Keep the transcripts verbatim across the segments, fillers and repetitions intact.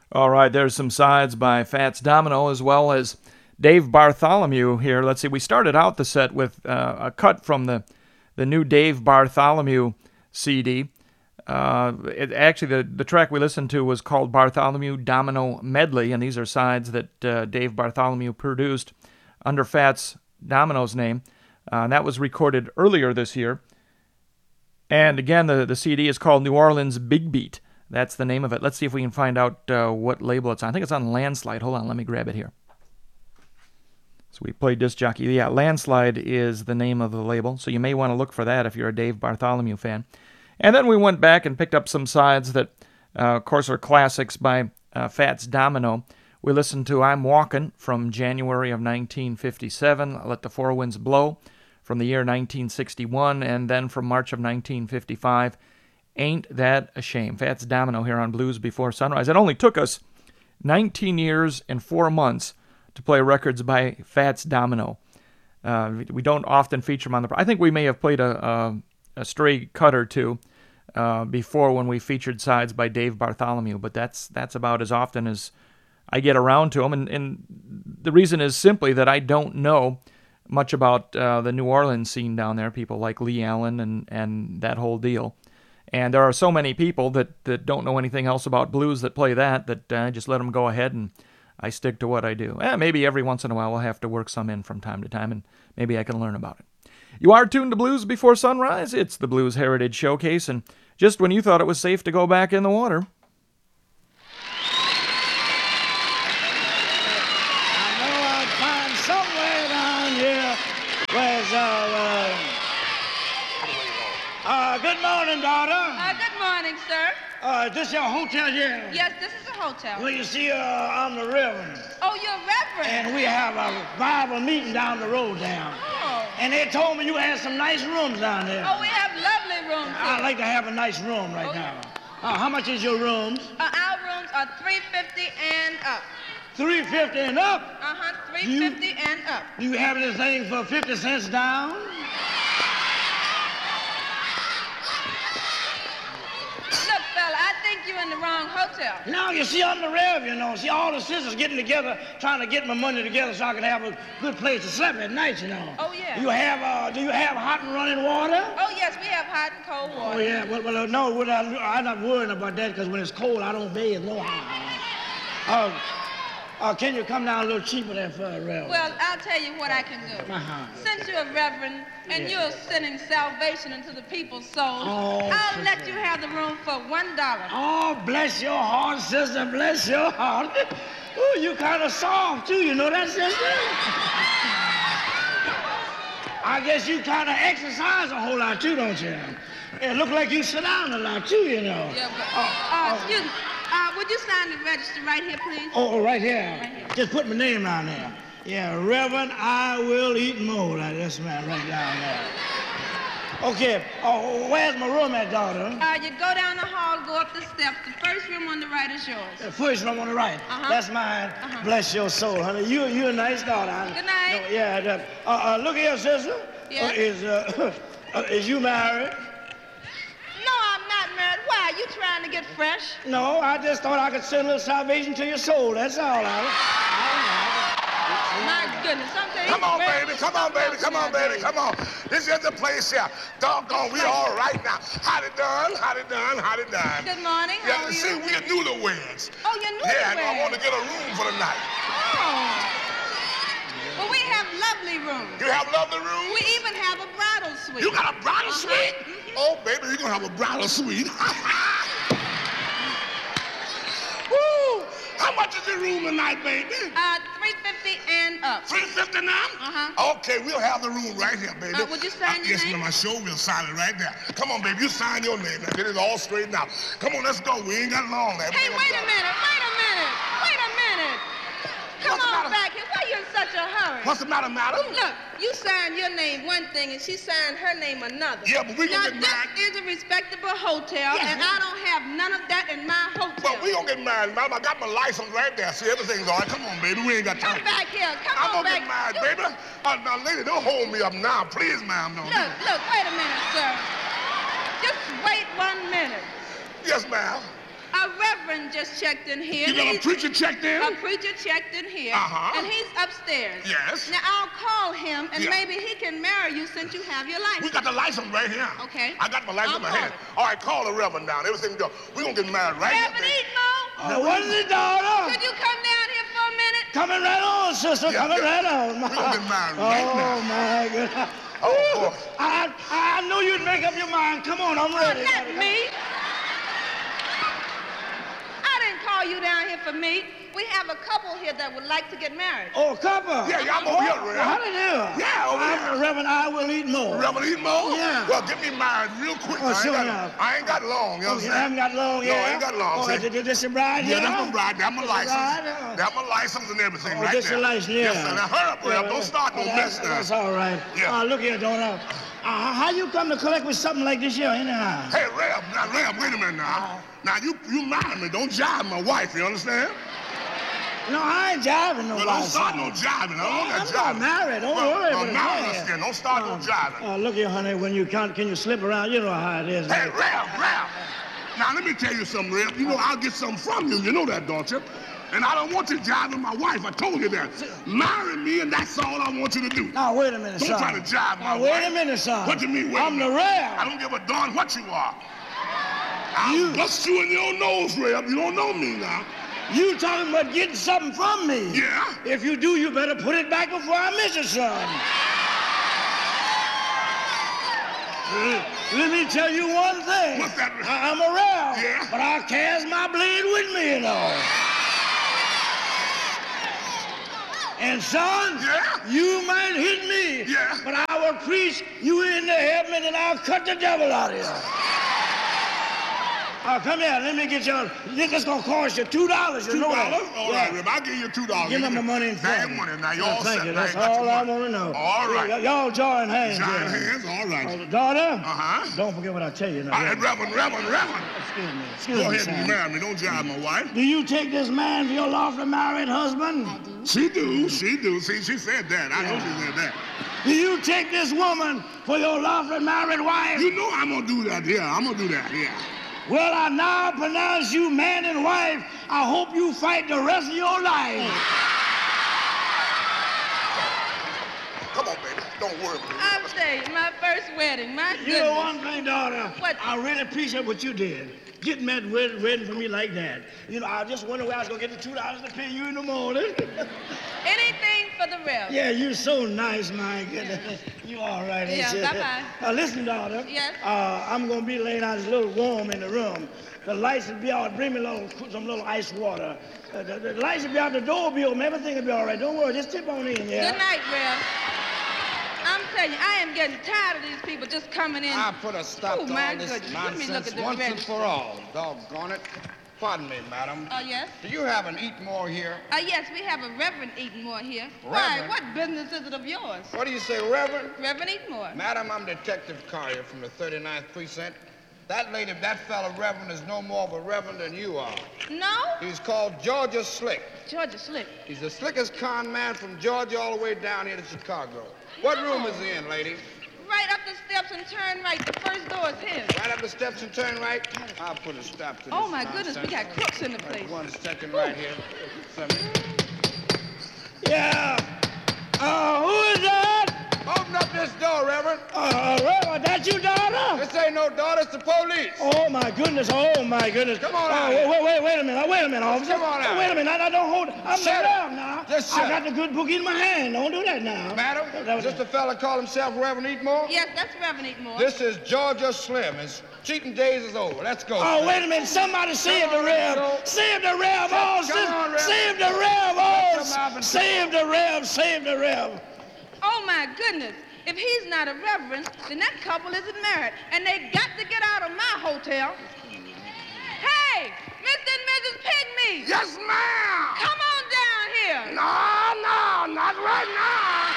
All right, there's some sides by Fats Domino as well as Dave Bartholomew here. Let's see, we started out the set with uh, a cut from the, the new Dave Bartholomew C D. Uh, it, actually, the, the track we listened to was called Bartholomew Domino Medley, and these are sides that uh, Dave Bartholomew produced under Fats Domino's name. Uh, and that was recorded earlier this year. And again, the, the C D is called New Orleans Big Beat. That's the name of it. Let's see if we can find out uh, what label it's on. I think it's on Landslide. Hold on, let me grab it here. So we played Disc Jockey. Yeah, Landslide is the name of the label, so you may want to look for that if you're a Dave Bartholomew fan. And then we went back and picked up some sides that, uh, of course, are classics by uh, Fats Domino. We listened to I'm Walkin' from January of nineteen fifty-seven, Let the Four Winds Blow from the year nineteen sixty-one, and then from March of nineteen fifty-five, Ain't That a Shame? Fats Domino here on Blues Before Sunrise. It only took us nineteen years and four months to play records by Fats Domino. Uh, we don't often feature him on the... I think we may have played a, a, a stray cut or two uh, before when we featured sides by Dave Bartholomew, but that's that's about as often as I get around to them. And, and the reason is simply that I don't know much about uh, the New Orleans scene down there, people like Lee Allen and, and that whole deal. And there are so many people that, that don't know anything else about blues that play that, that I uh, just let them go ahead and I stick to what I do. Eh, maybe every once in a while we'll have to work some in from time to time, and maybe I can learn about it. You are tuned to Blues Before Sunrise. It's the Blues Heritage Showcase, and just when you thought it was safe to go back in the water... I know I'd find somewhere down here where's our... Uh, uh, good morning, daughter. Uh, good morning, sir. Uh, is this your hotel here? Yes, this is a hotel. Well, you see, uh, I'm the Reverend. Oh, you're Reverend. And we have a Bible meeting down the road down. Oh. And they told me you had some nice rooms down there. Oh, we have lovely rooms here. I'd like to have a nice room right Oh, now. yeah. Uh, how much is your rooms? Uh, our rooms are three fifty and up. three fifty and up? Uh-huh, three fifty and up. Do you have anything for fifty cents down? Look, fella, I think you're in the wrong hotel. No, you see, I'm the Rev, you know. See, all the sisters getting together, trying to get my money together so I can have a good place to sleep at night, you know. Oh, yeah. You have, uh, do you have hot and running water? Oh, yes, we have hot and cold water. Oh, yeah. Well, well uh, no, well, I, I'm not worrying about that because when it's cold, I don't bathe no how. Uh, uh, can you come down a little cheaper there for a Rev? Well, I'll tell you what I can do. Uh-huh. Since you're a reverend and Yeah. you're sending salvation into the people's souls, Oh, I'll sister. let you have the room for one dollar. Oh, bless your heart, sister, bless your heart. Oh, you kind of soft, too, you know that, sister? I guess you kind of exercise a whole lot, too, don't you? It look like you sit down a lot, too, you know. Yeah, but, Oh, uh, oh. excuse me. Uh, would you sign the register right here, please? Oh, oh, right here. Right here. Just put my name down there. Yeah, Reverend I Will Eat More. Like this man right down there. Okay, oh, where's my room at, daughter? Uh, you go down the hall, go up the steps. The first room on the right is yours. The first room on the right. Uh-huh. That's mine. Uh-huh. Bless your soul, honey. You, you're a nice daughter. honey. Good night. No, yeah, the, uh, uh, look here, sister. Yes? Uh, is, uh, uh, is you married? No, I'm not married. Why? You trying to get fresh? No, I just thought I could send a little salvation to your soul. That's all. I My goodness, sometimes. Come on, baby. Come on, baby. Come on, baby. Come on. This is the place here. Doggone, we all right now. How it done? How it done? How it done? Good morning. How Yeah, are see, you? we're newlyweds. Oh, you're Yeah, newlywed. and I want to get a room for the night. Oh. Well, we have lovely rooms. You have lovely rooms? We even have a bridal suite. You got a bridal Uh-huh. suite? Mhm. Oh, baby, you're going to have a bridal suite. Woo! How much is your room tonight, baby? Uh, three fifty and up. three fifty now? Uh-huh. Okay, we'll have the room right here, baby. Uh, would you sign your yes, name? ma'am, I sure will sign it right there. Come on, baby, you sign your name. Now get it all straightened out. Come on, let's go. We ain't got long left. Hey, wait a minute. Wait a minute. Wait a minute. Come What's the on matter? back here. Why you in such a hurry? What's the matter, madam? Look, you signed your name one thing and she signed her name another. Yeah, but we now, gonna get married. this is a respectable hotel, Yes, and ma'am. I don't have none of that in my hotel. But we gonna get married, madam. I got my license right there. See, everything's all right. Come on, baby. We ain't got time. Come back here. Come I'm on gonna back. get married, You- baby. Uh, now, lady, don't hold me up now. Please, ma'am, don't. Look, look, wait a minute, sir. Just wait one minute. Yes, ma'am. A reverend Reverend just checked in here. You got a preacher checked in? A preacher checked in here. Uh-huh. And he's upstairs. Yes. Now, I'll call him, and Yeah. maybe he can marry you since you have your license. We got the license right here. Okay. I got my license in my I'll hand. call All right, call the Reverend down. Everything go. We're going to get married right Reverend here. Eatmo, Uh, what is it, daughter? could you come down here for a minute? Coming right on, sister. Yeah, Coming yeah. right on. We're going to get married right Oh, now. my goodness. Oh, boy. I, I knew you'd make up your mind. Come on, I'm Oh, ready. not me. I didn't call you down here for me. We have a couple here that would like to get married. Oh, couple. Yeah, yeah, I'm over here, Rev. How do you do? Yeah, over I'm here. the Reverend I Will Eat More. Reverend Eatmo? Yeah. Well, get me married real quick. Oh, I, ain't sure got, enough. I ain't got long, you Oh, you haven't understand? got long, No, yeah? I ain't got long, Oh, see? this, this your bride, Yeah, yeah? that's my bride. That's my That's license. right, uh. That's my license and everything Oh, right this there. your license, yeah. Yes, sir. Now, hurry up, Rev. Yeah, Don't start no oh, mess that's, now. that's all right. Yeah. Uh, look here, daughter. Uh, how you come to collect with something like this here, anyhow? Hey, Rev, now, Rev, wait a minute now. Now, you you marry me. Don't jive my wife, you understand? No, I ain't jiving no Well, don't start no jiving. I don't want that I'm jiving. not married. Don't well, worry well, about it. marry Yeah. us then. Don't start no jiving. Uh, look here, honey, when you can't, can you slip around? You know how it is. Hey, man. Rev, Rev. Now, let me tell you something, Rev. You know, I'll get something from you. You know that, don't you? And I don't want you jiving my wife. I told you that. Marry me, and that's all I want you to do. Now, wait a minute, Don't son. try to jive my now, wait wife. a minute, son. What do you mean, wait a I'm the minute? Rev. I don't give a darn what you are. I'll You- bust you in your nose, Rev. You don't know me now. You talking about getting something from me? Yeah? If you do, you better put it back before I miss it, son. Let me tell you one thing. What's that? I, I'm around, Yeah? but I carry my blade with me, you know. And son, Yeah? you might hit me, Yeah. but I will preach you into heaven and I'll cut the devil out of you. Oh, come here, let me get you. This is gonna cost you two dollars. You Two know that? dollars? All Yeah. right, Rev. I'll give you two dollars. Give me my money in Now front. your money. Now you Yeah, all thank set. you. Now That's got your all I money. want to know. All right. Y- y'all join hands. Giant here. hands. All right. Oh, daughter. Uh-huh. Don't forget what I tell you now. All right, Reverend, Reverend, Reverend. Excuse me. Excuse Go me, ahead and son. marry me. Don't jive my wife. Do you take this man for your lawfully married husband? I do. She do. She do. See, she said that. I know she said that. Do you take this woman for your lawfully married wife? You know I'm going to do that. Yeah, I'm going to do that. Yeah. Well, I now pronounce you man and wife. I hope you fight the rest of your life. Come on, baby. Don't worry about I'm saying, my first wedding, my You goodness. know one thing, daughter? What? I really appreciate what you did. Getting that wedding ready for me like that. You know, I just wonder where I was going to get the two dollars to pay you in the morning. Anything for the Rev. Yeah, you're so nice, my goodness. You all right, ain't Yeah, you? bye-bye. Uh, listen, daughter. Yes? Uh, I'm going to be laying out. It's a little warm in the room. The lights will be out. Bring me a little, some little ice water. Uh, the, the lights will be out. The door will be open. Everything will be all right. Don't worry. Just tip on in, yeah? Good night, Rev. I'm telling you, I am getting tired of these people just coming in. I put a stop Oh, to my all this goodness. Let me look nonsense at this once and register. for all. Doggone it. Pardon me, madam. Oh, yes? Do you have an eat more here? Uh, yes, we have a Reverend Eatonmore here. Reverend? Why, what business is it of yours? What do you say, Reverend? Reverend Eatonmore. Madam, I'm Detective Collier from the thirty-ninth Precinct. That lady, that fellow Reverend, is no more of a Reverend than you are. No? He's called Georgia Slick. Georgia Slick. He's the slickest con man from Georgia all the way down here to Chicago. What room is he in, lady? Right up the steps and turn right. The first door is his. Right up the steps and turn right? I'll put a stop to this Oh, my goodness, we nonsense. got crooks in the place. Right, one second right here. Some- Yeah. Uh, who is that? Open up this door, Reverend. Uh, Reverend, that you, daughter? This ain't no daughter, it's the police. Oh, my goodness. Oh, my goodness. Come on oh, out wait, here. wait, wait, wait a minute. Wait a minute, officer. Come on out Oh, wait a here. minute. I, I don't hold. I'm Shut the up. Rev now. Just I shut got the good book in my hand. Don't do that now. Madam, That was- is this the fella call himself Reverend Eatmore? Yes, that's Reverend Eatonmore. This is Georgia Slim. His cheating days is over. Let's go. Oh, Slim. wait a minute. Somebody save the on, let's go. Rev. Save the Rev. Oh, Come on, Rev. save the Rev. Shut your mouth Oh, and- save the Rev. Save the Rev. Oh, my goodness. If he's not a reverend, then that couple isn't married. And they got to get out of my hotel. Hey, Mister and Missus Pygmy. Yes, ma'am. Come on down here. No, no, not right now.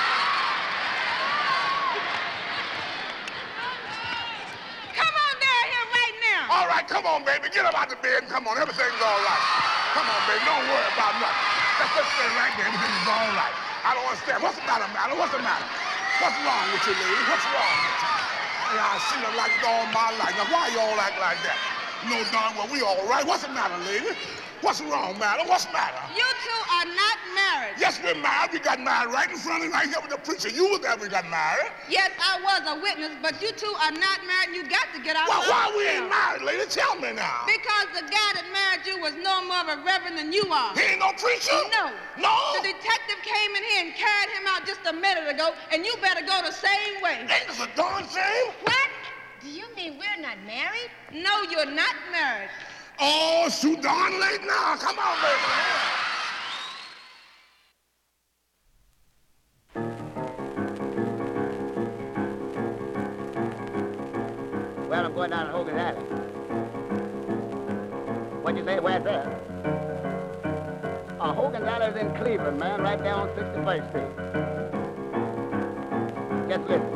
Come on down here right now. All right, come on, baby. Get up out the bed and come on. Everything's all right. Come on, baby. Don't worry about nothing. Let's just stay right there. Everything's all right. I don't understand. What's the matter, matter? What's the matter? What's wrong with you, lady? What's wrong with you? Yeah, I seen her like it all my life. Now, why you all act like that? No, darn well, we all right. What's the matter, lady? What's wrong, madam? What's the matter? You two are not married. Yes, we're married. We got married right in front of right here with the preacher. You were there. We got married. Yes, I was a witness, but you two are not married, and you got to get out Well, of the why we hotel. ain't married, lady? Tell me now. Because the guy that married you was no more of a reverend than you are. He ain't no preacher? No. No? The detective came in here and carried him out just a minute ago, and you better go the same way. Ain't this a darn shame? What? Do you mean we're not married? No, you're not married. Oh, it's too darn late now. Come on, baby. Well, I'm going down to Hogan's Alley. What'd you say? Where's that? Uh, Hogan's Alley is in Cleveland, man, right down on sixty-first Street. Just listen.